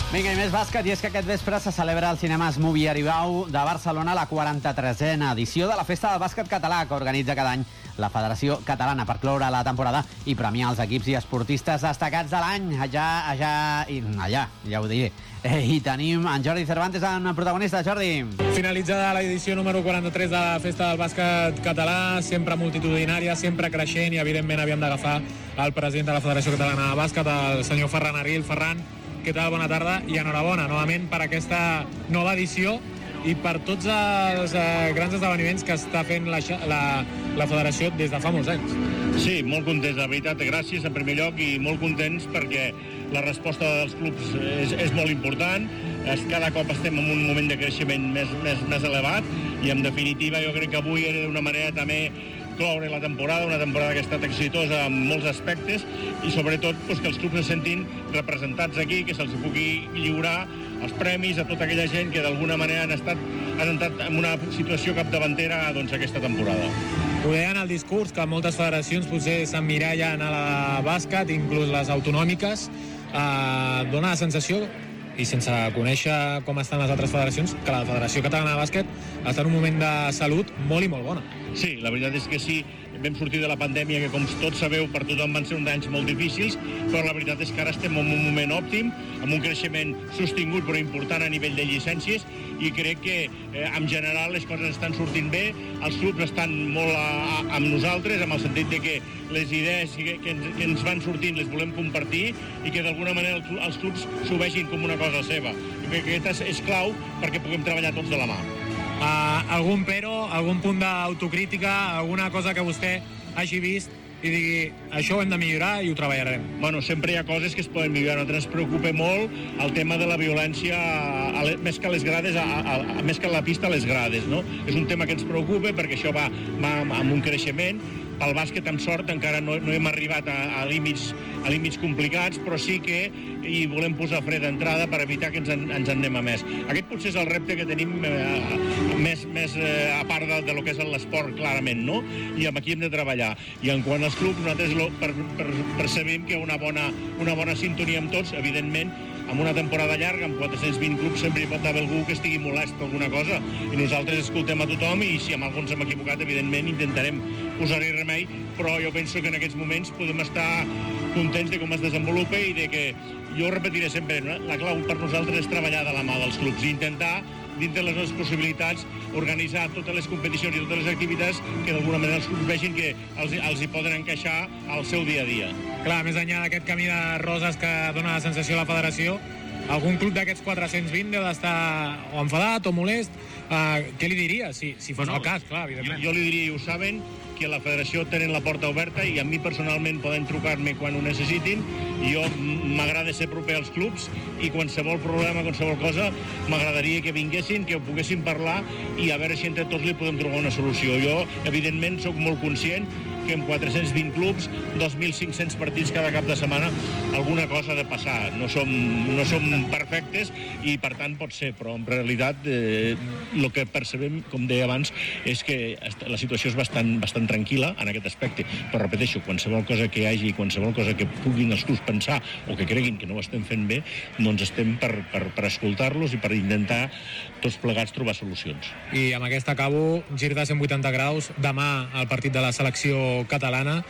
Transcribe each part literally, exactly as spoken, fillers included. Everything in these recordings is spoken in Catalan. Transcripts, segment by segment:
Vinga, i més bàsquet, i és que aquest vespre se celebra al Cinemes Movie Aribau de Barcelona la quaranta-tresena edició de la Festa del Bàsquet Català, que organitza cada any la Federació Catalana per cloure la temporada i premiar els equips i esportistes destacats de l'any. Allà, allà, i allà, ja ho diré. Eh, I tenim en Jordi Cervantes, en protagonista. Jordi. Finalitzada l'edició número quaranta-tres de la Festa del Bàsquet Català, sempre multitudinària, sempre creixent, i evidentment havíem d'agafar el president de la Federació Catalana de Bàsquet, el senyor Ferran Aril. Ferran, què tal? Bona tarda i enhorabona novament per aquesta nova edició i per tots els eh, grans esdeveniments que està fent la, la, la Federació des de fa molts anys. Sí, molt contents, la veritat, gràcies en primer lloc, i molt contents perquè la resposta dels clubs és, és molt important. Cada cop estem en un moment de creixement més, més, més elevat i en definitiva jo crec que avui era d'una manera també cloure la temporada, una temporada que ha estat exitosa en molts aspectes i sobretot doncs, que els clubs se sentin representats aquí, que se'ls pugui lliurar els premis a tota aquella gent que d'alguna manera han estat, han estat en una situació capdavantera doncs, aquesta temporada. Ho deien al discurs que moltes federacions potser s'emmirallen a la bàsquet, inclús les autonòmiques. Eh, dona la sensació, i sense conèixer com estan les altres federacions, que la Federació Catalana de Bàsquet està en un moment de salut molt i molt bona. Sí, la veritat és que sí. Vam sortir de la pandèmia, que com tots sabeu per tothom van ser uns anys molt difícils, però la veritat és que ara estem en un moment òptim, amb un creixement sostingut però important a nivell de llicències, i crec que eh, en general les coses estan sortint bé, els clubs estan molt a, a, amb nosaltres, amb el sentit de que les idees que, que, ens, que ens van sortint les volem compartir i que d'alguna manera el, els clubs s'ho vegin com una cosa seva. I crec que aquest és clau perquè puguem treballar tots de la mà. Uh, algun però, algun punt d'autocrítica, alguna cosa que vostè hagi vist i digui, això ho hem de millorar i ho treballarem? Bueno, sempre hi ha coses que es poden millorar. A nosaltres ens preocupa molt el tema de la violència, a, a, més que a les grades, a, a, a, més que a la pista, a les grades, no? És un tema que ens preocupa perquè això va, va amb un creixement. Pel bàsquet, amb sort, encara no, no hem arribat a, a, límits, a límits complicats, però sí que hi volem posar fre d'entrada per evitar que ens en, ens en anem a més. Aquest potser és el repte que tenim eh, més, més eh, a part de, de lo que és l'esport, clarament, no? I amb aquí hem de treballar. I en quant als clubs, nosaltres lo, per, per, percebem que una bona, una bona sintonia amb tots, evidentment, amb una temporada llarga, amb quatre-cents vint clubs, sempre hi pot haver algú que estigui molest per alguna cosa, i nosaltres escoltem a tothom, i si amb alguns hem equivocat, evidentment intentarem posar-hi remei, però jo penso que en aquests moments podem estar contents de com es desenvolupa i de que, jo ho repetiré sempre, no? La clau per nosaltres és treballar de la mà dels clubs i intentar, dintre les nostres possibilitats, organitzar totes les competicions i totes les activitats que d'alguna manera els clubs vegin que els, els hi poden encaixar al seu dia a dia. Clar, més enllà d'aquest camí de roses que dona la sensació a la federació, algun club d'aquests quatre-cents vint deu d'estar o enfadat o molest. Uh, què li diria, si, si fos no, el cas, clar, evidentment? Jo, jo li diria, i ho saben, que a la federació tenen la porta oberta i a mi personalment poden trucar-me quan ho necessitin, i jo m'agrada ser proper als clubs i qualsevol problema, qualsevol cosa m'agradaria que vinguessin, que ho poguessin parlar i a veure si entre tots li podem trobar una solució. Jo, evidentment, sóc molt conscient que amb quatre-cents vint clubs, dos mil cinc-cents partits cada cap de setmana, alguna cosa ha de passar. No som, no som perfectes i per tant pot ser, però en realitat eh, el que percebem, com deia abans, és que la situació és bastant, bastant tranquil·la en aquest aspecte, però repeteixo, qualsevol cosa que hi hagi, qualsevol cosa que puguin els clubs pensar o que creguin que no ho estem fent bé, doncs estem per, per, per escoltar-los i per intentar tots plegats trobar solucions. I amb aquesta acabo, gir de cent vuitanta graus, demà el partit de la selecció catalana,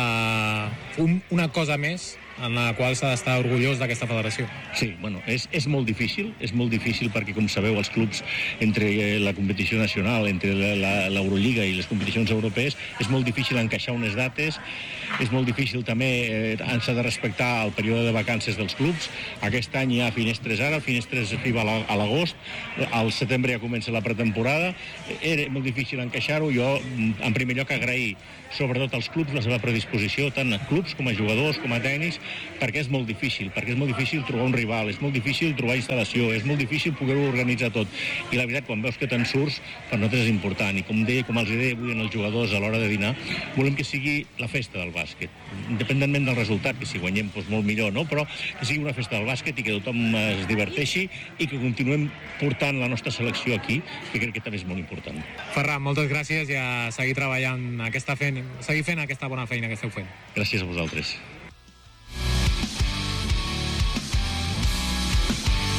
uh, un, una cosa més en la qual s'ha d'estar orgullós d'aquesta federació. Sí, bueno, és, és molt difícil, és molt difícil perquè, com sabeu, els clubs, entre la competició nacional, entre l'Eurolliga i les competicions europees, és molt difícil encaixar unes dates, és molt difícil també, eh, s'ha de respectar el període de vacances dels clubs. Aquest any hi ha finestres ara, el finestres arriba a l'agost, al setembre ja comença la pretemporada, era molt difícil encaixar-ho. Jo, en primer lloc, agrair sobretot als clubs la seva predisposició, tant a clubs com a jugadors, com a tècnics, perquè és molt difícil, perquè és molt difícil trobar un rival, és molt difícil trobar instal·lació, és molt difícil poder-ho organitzar tot. I la veritat, quan veus que te'n surts, per nosaltres és important. I com deia, com els deia avui als jugadors a l'hora de dinar, volem que sigui la festa del bàsquet, independentment del resultat, que si guanyem doncs molt millor, no? Però que sigui una festa del bàsquet i que tothom es diverteixi i que continuem portant la nostra selecció aquí, que crec que també és molt important. Ferran, moltes gràcies i a seguir treballant aquesta fent, seguir fent aquesta bona feina que esteu fent. Gràcies a vosaltres.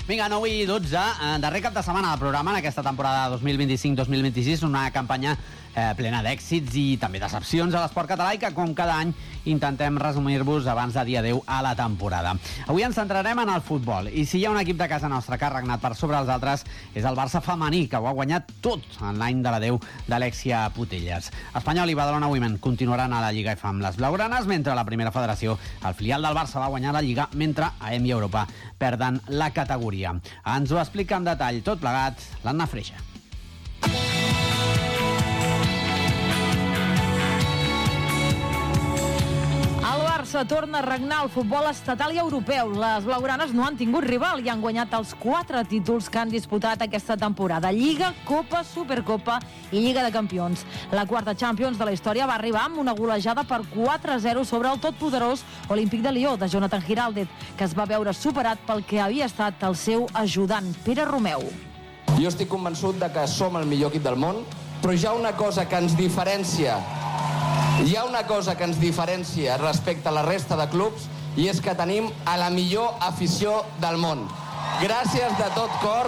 Vinga, nou i dotze, darrer cap de setmana del programa en aquesta temporada dos mil vint-i-cinc dos mil vint-i-sis, una campanya eh, plena d'èxits i també decepcions a l'esport català i que, com cada any, intentem resumir-vos abans de dir adeu a la temporada. Avui ens centrarem en el futbol i si hi ha un equip de casa nostra que ha regnat per sobre els altres és el Barça femení, que ho ha guanyat tot en l'any de l'adeu d'Alexia Putellas. Espanyol i Badalona Women continuaran a la Lliga F amb les blaugranes, mentre la primera federació, el filial del Barça, va guanyar la Lliga, mentre a E M i Europa perden la categoria. Ens ho explica en detall tot plegat l'Anna Freixa. El Barça torna a regnar al futbol estatal i europeu. Les blaugranes no han tingut rival i han guanyat els quatre títols que han disputat aquesta temporada: Lliga, Copa, Supercopa i Lliga de Campions. La quarta Champions de la història va arribar amb una golejada per quatre a zero sobre el totpoderós Olímpic de Lió, de Jonathan Giraldez, que es va veure superat pel que havia estat el seu ajudant, Pere Romeu. Jo estic convençut de que som el millor equip del món, però hi ha una cosa que ens diferencia Hi ha una cosa que ens diferencia respecte a la resta de clubs i és que tenim a la millor afició del món. Gràcies de tot cor.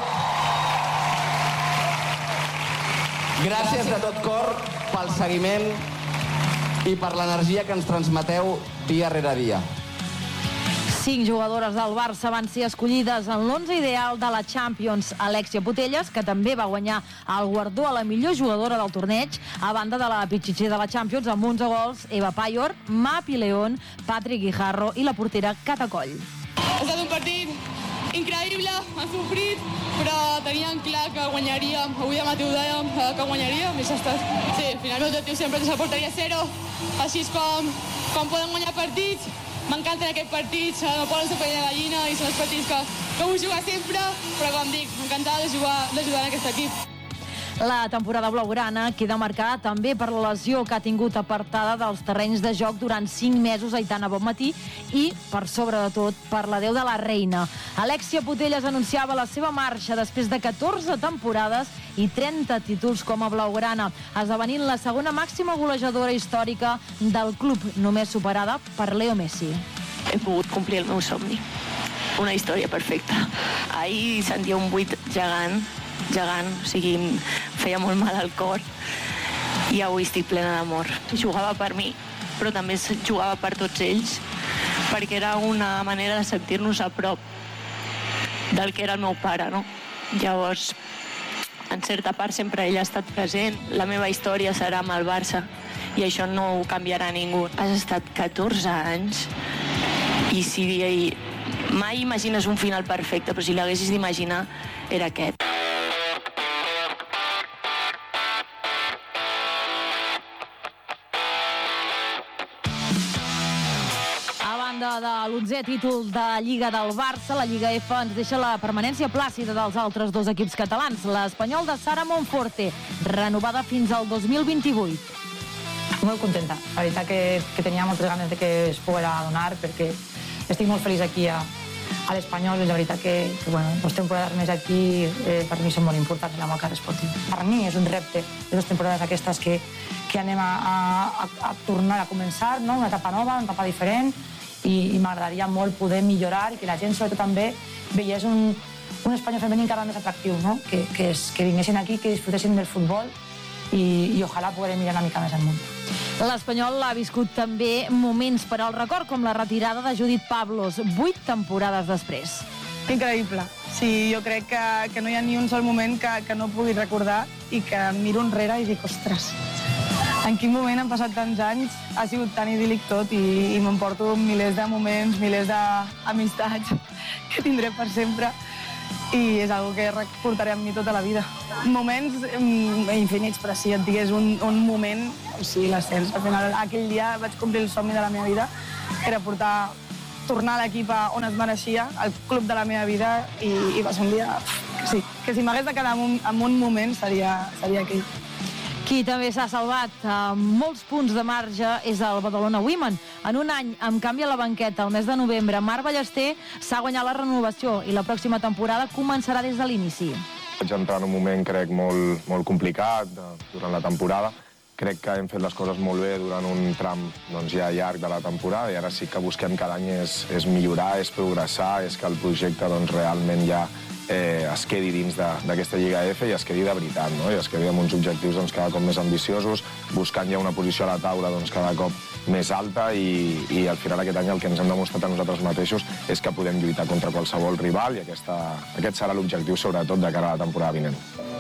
Gràcies de tot cor pel seguiment i per l'energia que ens transmeteu dia rere dia. Cinc jugadores del Barça van ser escollides en l'onze ideal de la Champions. Alexia Putellas, que també va guanyar el guardó a la millor jugadora del torneig, a banda de la pitxitxer de la Champions amb onze gols, Eva Payor, Mapi León, Patrick Guijarro i la portera Cata Coll. Ha estat un partit increïble, han sofrit, però teníem clar que guanyaríem. Avui a Mateu dèiem que guanyaríem i s'ha estat. Sí, al final l'objectiu sempre és la porteria zero, així és com, com podem guanyar partits. M'encanten aquests partits, no poden ser pell de gallina i són els partits que, que vull jugar sempre, però com dic, m'encantava de jugar, de jugar en aquest equip. La temporada blaugrana queda marcada també per la lesió que ha tingut apartada dels terrenys de joc durant cinc mesos Aitana Bonmatí i, per sobre de tot, per l'adeu de la reina. Alexia Putellas anunciava la seva marxa després de catorze temporades i trenta títols com a blaugrana, esdevenint la segona màxima golejadora històrica del club, només superada per Leo Messi. He pogut complir el meu somni. Una història perfecta. Ahir sentia un buit gegant, gegant, o sigui, em feia molt mal al cor i avui estic plena d'amor. Jugava per mi, però també jugava per tots ells, perquè era una manera de sentir-nos a prop del que era el meu pare, no? Llavors, en certa part sempre ell ha estat present, la meva història serà amb el Barça i això no ho canviarà ningú. Has estat catorze anys i si mai imagines un final perfecte, però si l'haguessis d'imaginar era aquest. De l'onzè títol de Lliga del Barça, la Lliga F ens deixa la permanència plàcida dels altres dos equips catalans. L'Espanyol de Sara Monforte, renovada fins al dos mil vint-i-vuit. Molt contenta. La veritat que, que tenia moltes ganes de que es poguera donar, perquè estic molt feliç aquí a, a l'Espanyol i la veritat que, que bueno, les temporades més aquí eh, per mi són molt importants en la meva carrera esportiva. Per mi és un repte de les temporades aquestes que, que anem a, a, a tornar a començar, no? Una etapa nova, una etapa diferent, i, i m'agradaria molt poder millorar i que la gent sobretot també veiés un, un espanyol femení encara més atractiu, no? que, que, es, que vinguessin aquí, que disfrutessin del futbol i, i ojalà poder mirar una mica més al món. L'Espanyol ha viscut també moments per al record, com la retirada de Judit Pablos, vuit temporades després. Increïble. Sí, jo crec que, que no hi ha ni un sol moment que, que no pugui recordar i que miro enrere i dic, ostres, en quin moment han passat tants anys, ha sigut tan idíl·lic tot i, i m'emporto milers de moments, milers d'amistats que tindré per sempre i és una que portaré amb mi tota la vida. Moments mm, infinits, però si et digués un, un moment, o sigui, l'ascens. Al final, aquell dia vaig complir el somni de la meva vida, que era portar, tornar a l'equip on es mereixia, al club de la meva vida, i, i va ser un dia que sí, que si m'hagués de quedar en un, en un moment seria, seria aquell. Qui també s'ha salvat amb molts punts de marge és el Badalona Women. En un any, amb canvi a la banqueta, el mes de novembre, Marc Ballester s'ha guanyat la renovació i la pròxima temporada començarà des de l'inici. Vaig entrar en un moment, crec, molt, molt complicat durant la temporada crec que hem fet les coses molt bé durant un tram doncs, ja llarg de la temporada i ara sí que busquem cada any és, és millorar, és progressar, és que el projecte doncs, realment ja eh, es quedi dins d'aquesta Lliga F i es quedi de veritat, no? I es quedi amb uns objectius doncs, cada cop més ambiciosos, buscant ja una posició a la taula doncs, cada cop més alta i, i al final aquest any el que ens hem demostrat a nosaltres mateixos és que podem lluitar contra qualsevol rival i aquesta, aquest serà l'objectiu sobretot de cara a la temporada vinent.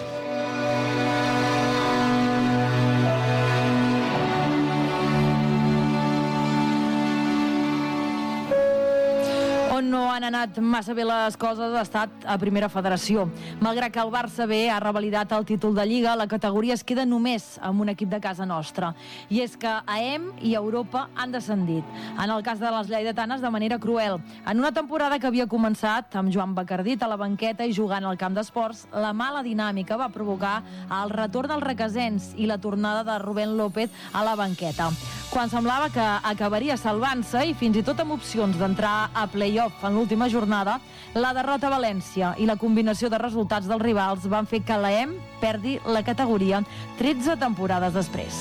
On no han anat massa bé les coses ha estat a Primera Federació. Malgrat que el Barça B ha revalidat el títol de Lliga, la categoria es queda només amb un equip de casa nostra. I és que A E M i Europa han descendit. En el cas de les lleidatanes, de manera cruel. En una temporada que havia començat amb Joan Bacardit a la banqueta i jugant al camp d'esports, la mala dinàmica va provocar el retorn dels requesens i la tornada de Rubén López a la banqueta. Quan semblava que acabaria salvant-se i fins i tot amb opcions d'entrar a play-off en l'última jornada, la derrota a València i la combinació de resultats dels rivals van fer que l'A E M perdi la categoria tretze temporades després.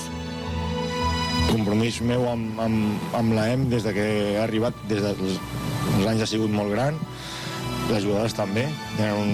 El compromís meu amb, amb, amb l'A E M des de que he arribat, des dels anys ha sigut molt gran, les jugadores també, tenen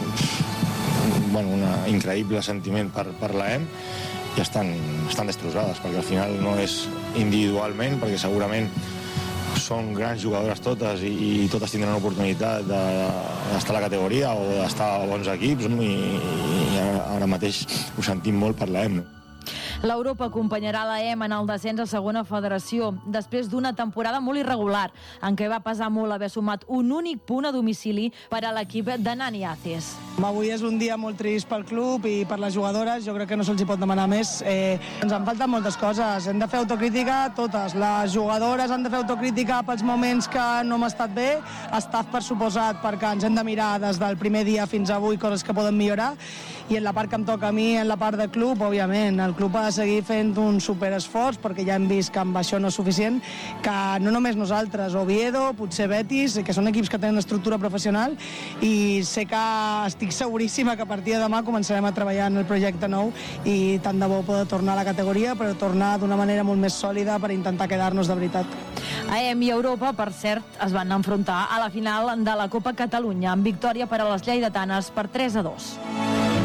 un, bueno, un increïble sentiment per, per l'A E M i estan, estan destrossades, perquè al final no és individualment, perquè segurament són grans jugadores totes i, i totes tindran l'oportunitat d'estar a la categoria o d'estar a bons equips, no? I, i ara mateix ho sentim molt per l'A E M. No? L'Europa acompanyarà l'A E M en el descens a segona federació, després d'una temporada molt irregular, en què va pesar molt haver sumat un únic punt a domicili per a l'equip de Nani Aces. Avui és un dia molt trist pel club i per les jugadores, jo crec que no se'ls hi pot demanar més. Eh, ens en falten moltes coses, hem de fer autocrítica totes. Les jugadores han de fer autocrítica pels moments que no hem estat bé, staff per suposat, perquè ens hem de mirar des del primer dia fins avui coses que poden millorar, i en la part que em toca a mi, en la part de club, òbviament, el club ha de seguir fent un superesforç, perquè ja hem vist que amb això no és suficient, que no només nosaltres, Oviedo, potser Betis, que són equips que tenen estructura professional, i sé que estic seguríssima que a partir de demà començarem a treballar en el projecte nou i tant de bo poder tornar a la categoria, però tornar d'una manera molt més sòlida per intentar quedar-nos de veritat. A E M i Europa, per cert, es van enfrontar a la final de la Copa Catalunya amb victòria per a les lleidatanes per tres a dos.